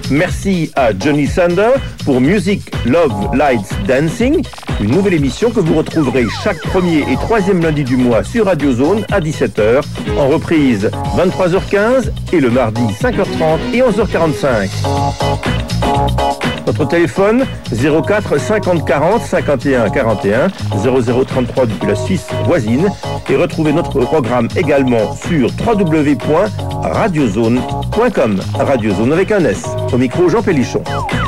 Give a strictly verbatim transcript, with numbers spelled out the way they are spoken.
Merci à Johnny Sander pour Music, Love, Lights, Dancing, une nouvelle émission que vous retrouverez chaque premier et troisième lundi du mois sur Radio Zone à dix-sept heures, en reprise vingt-trois heures quinze et le mardi cinq heures trente et onze heures quarante-cinq. Notre téléphone zéro quatre cinquante quarante cinquante et un quarante et un, zéro zéro trente-trois depuis la Suisse voisine, et retrouvez notre programme également sur w w w point radiozone point com. Radiozone avec un S. Au micro Jean Pélichon.